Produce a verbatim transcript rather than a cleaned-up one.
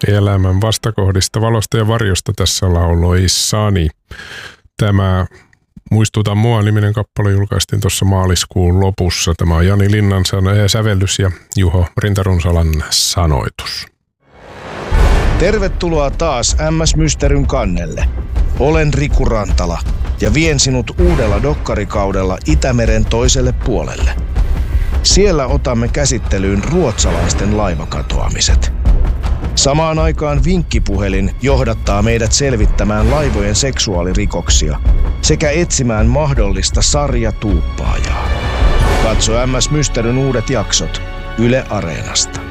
Elämän vastakohdista, valosta ja varjosta tässä lauloissani. Tämä Muistuta mua -niminen kappale julkaistiin tuossa maaliskuun lopussa. Tämä on Jani Linnan sävellys ja Juho Rintarunsalan sanoitus. Tervetuloa taas M S Mysteryn kannelle. Olen Riku Rantala ja vien sinut uudella dokkarikaudella Itämeren toiselle puolelle. Siellä otamme käsittelyyn ruotsalaisten laivakatoamiset. Samaan aikaan vinkkipuhelin johdattaa meidät selvittämään laivojen seksuaalirikoksia sekä etsimään mahdollista sarjatuuppaajaa. Katso M S Mysteryn uudet jaksot Yle Areenasta.